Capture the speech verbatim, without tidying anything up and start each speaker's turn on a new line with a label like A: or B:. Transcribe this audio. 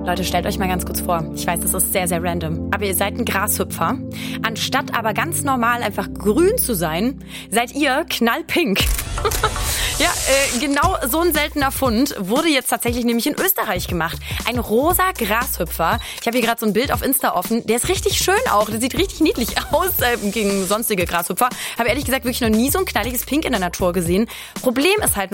A: Leute, stellt euch mal ganz kurz vor. Ich weiß, das ist sehr, sehr random. Aber ihr seid ein Grashüpfer. Anstatt aber ganz normal einfach grün zu sein, seid ihr knallpink. Ja, äh, genau so ein seltener Fund wurde jetzt tatsächlich nämlich in Österreich gemacht. Ein rosa Grashüpfer. Ich habe hier gerade so ein Bild auf Insta offen. Der ist richtig schön auch. Der sieht richtig niedlich aus äh, gegen sonstige Grashüpfer. Habe ehrlich gesagt wirklich noch nie so ein knalliges Pink in der Natur gesehen. Problem ist halt nur,